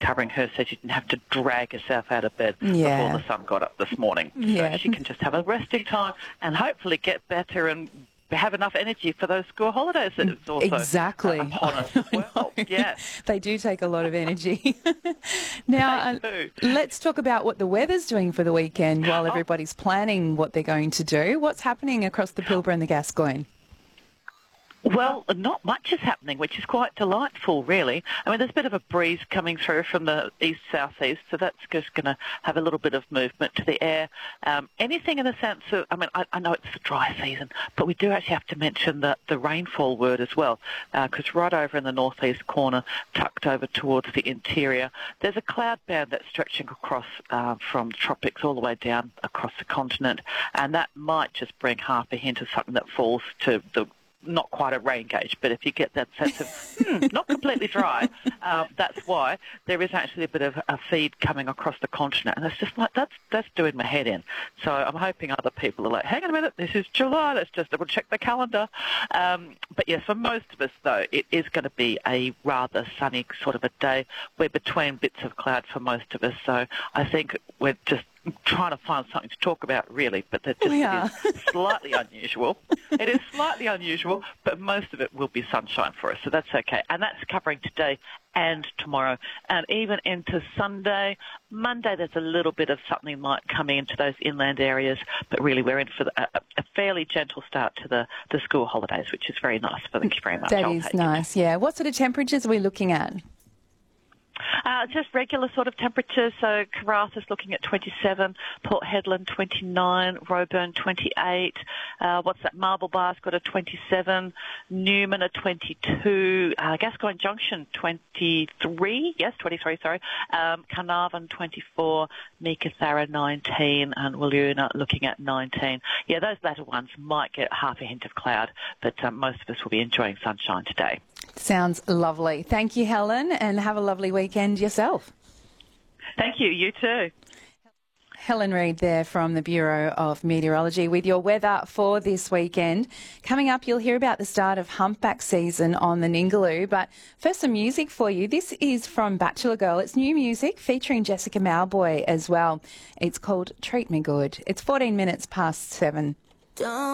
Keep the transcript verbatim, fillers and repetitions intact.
covering her so she didn't have to drag herself out of bed Yeah. before the sun got up this morning. Yeah. So she can just have a resting time and hopefully get better and have enough energy for those school holidays that it's also Exactly. uh, upon us as well. Yes. They do take a lot of energy. Now, They do. uh, let's talk about what the weather's doing for the weekend while Oh. everybody's planning what they're going to do. What's happening across the Pilbara and the Gascoyne? Well, not much is happening, which is quite delightful, really. I mean, there's a bit of a breeze coming through from the east-southeast, so that's just going to have a little bit of movement to the air. Um, anything in the sense of, I mean, I, I know it's the dry season, but we do actually have to mention the, the rainfall word as well, because uh, right over in the northeast corner, tucked over towards the interior, there's a cloud band that's stretching across uh, from the tropics all the way down across the continent, and that might just bring half a hint of something that falls to the not quite a rain gauge, but if you get that sense of hmm, not completely dry, um, that's why there is actually a bit of a feed coming across the continent, and it's just like that's that's doing my head in. So I'm hoping other people are like, hang on a minute, this is July, let's just double check the calendar. Um, but yes, for most of us though, it is going to be a rather sunny sort of a day. We're between bits of cloud for most of us, so I think we're just trying to find something to talk about, really, but that just is slightly unusual. It is slightly unusual, but most of it will be sunshine for us, so that's okay. And that's covering today and tomorrow, and even into Sunday. Monday, there's a little bit of something might come into those inland areas, but really we're in for the, a, a fairly gentle start to the, the school holidays, which is very nice. Thank you very much. That I'll is nice, yeah. What sort of temperatures are we looking at? Uh, just regular sort of temperatures. So Karratha is looking at twenty-seven, Port Hedland twenty-nine, Roebourne twenty-eight. Uh, what's that? Marble Bar's got a twenty-seven, Newman a twenty-two, uh, Gascoyne Junction twenty-three, yes, twenty-three, sorry, um, Carnarvon twenty-four, Meekatharra nineteen, and Wiluna looking at nineteen. Yeah, those latter ones might get half a hint of cloud, but um, most of us will be enjoying sunshine today. Sounds lovely. Thank you, Helen, and have a lovely weekend yourself. Thank you. You too. Helen Reid there from the Bureau of Meteorology with your weather for this weekend. Coming up, you'll hear about the start of humpback season on the Ningaloo. But first, some music for you. This is from Bachelor Girl. It's new music featuring Jessica Mauboy as well. It's called Treat Me Good. It's fourteen minutes past seven. Don't